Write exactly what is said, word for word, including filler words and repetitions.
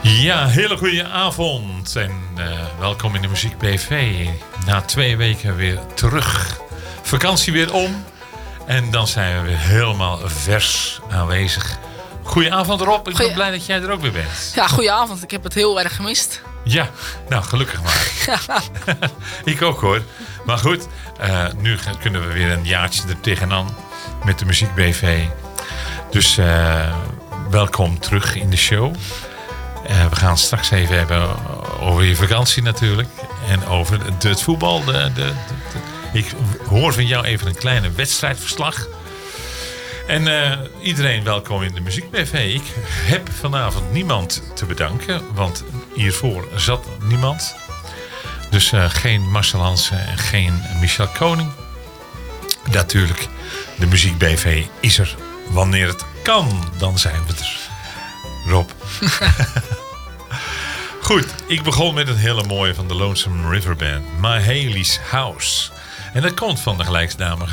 Ja, hele goede avond en uh, welkom in de Muziek B V. Na twee weken weer terug. Vakantie weer om en dan zijn we weer helemaal vers aanwezig. Goedenavond Rob, ik Goeie... ben blij dat jij er ook weer bent. Ja, goedenavond. Ik heb het heel erg gemist. Ja, nou gelukkig maar. Ik ook hoor. Maar goed, uh, nu kunnen we weer een jaartje er tegenaan met de Muziek B V. Dus uh, welkom terug in de show. Uh, we gaan straks even hebben over je vakantie natuurlijk. En over de, het voetbal. De, de, de, de, ik hoor van jou even een kleine wedstrijdverslag. En uh, iedereen welkom in de Muziek B V. Ik heb vanavond niemand te bedanken. Want hiervoor zat niemand. Dus uh, geen Marcel Hansen en geen Michel Koning. Natuurlijk, de Muziek B V is er wanneer het kan. Dan zijn we er. Rob. Goed, ik begon met een hele mooie van de Lonesome River Band. My Haley's House. En dat komt van de gelijknamige